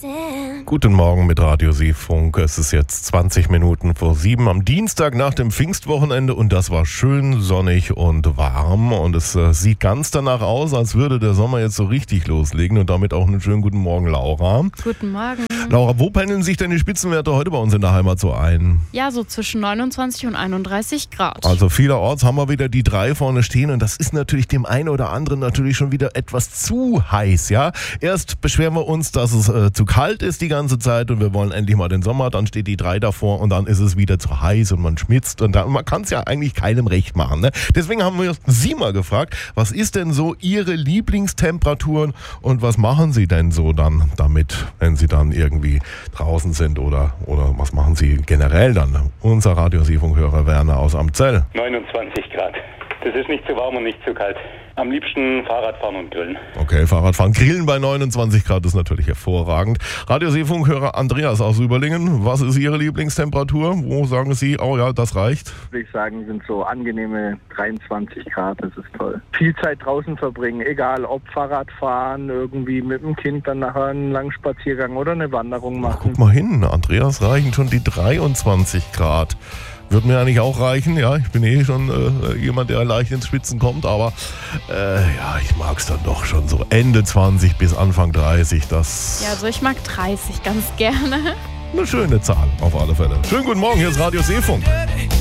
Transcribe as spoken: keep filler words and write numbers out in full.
Guten Morgen mit Radio Seefunk. Es ist jetzt zwanzig Minuten vor sieben am Dienstag nach dem Pfingstwochenende und das war schön sonnig und warm und es äh, sieht ganz danach aus, als würde der Sommer jetzt so richtig loslegen und damit auch einen schönen guten Morgen, Laura. Guten Morgen. Laura, wo pendeln sich denn die Spitzenwerte heute bei uns in der Heimat so ein? Ja, so zwischen neunundzwanzig und einunddreißig Grad. Also vielerorts haben wir wieder die drei vorne stehen und das ist natürlich dem einen oder anderen natürlich schon wieder etwas zu heiß, ja. Erst beschweren wir uns, dass es äh, zu kalt ist die ganze Zeit und wir wollen endlich mal den Sommer, dann steht die drei davor und dann ist es wieder zu heiß und man schmitzt und dann, man kann es ja eigentlich keinem recht machen, ne? Deswegen haben wir Sie mal gefragt, was ist denn so Ihre Lieblingstemperaturen und was machen Sie denn so dann damit, wenn Sie dann irgendwie draußen sind oder, oder was machen Sie generell dann? Unser Radio-Seefunk-Hörer Werner aus Amzell. neunundzwanzig Grad. Das ist nicht zu warm und nicht zu kalt. Am liebsten Fahrradfahren und Grillen. Okay, Fahrradfahren. Grillen bei neunundzwanzig Grad ist natürlich hervorragend. Radio-Seefunk-Hörer Andreas aus Überlingen. Was ist Ihre Lieblingstemperatur? Wo sagen Sie, oh ja, das reicht? Würde ich sagen, sind so angenehme dreiundzwanzig Grad. Das ist toll. Viel Zeit draußen verbringen, egal ob Fahrradfahren, irgendwie mit dem Kind dann nachher einen langen Spaziergang oder eine Wanderung machen. Ach, guck mal hin, Andreas reichen schon die dreiundzwanzig Grad. Würde mir eigentlich auch reichen, ja, ich bin eh schon äh, jemand, der leicht ins Schwitzen kommt, aber äh, ja, ich mag es dann doch schon so Ende zwanzig bis Anfang dreißig, das... Ja, also ich mag dreißig ganz gerne. Eine schöne Zahl auf alle Fälle. Schönen guten Morgen, hier ist Radio Seefunk.